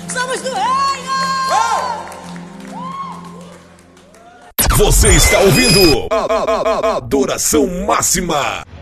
Somos do reino! Você está ouvindo Adoração Máxima.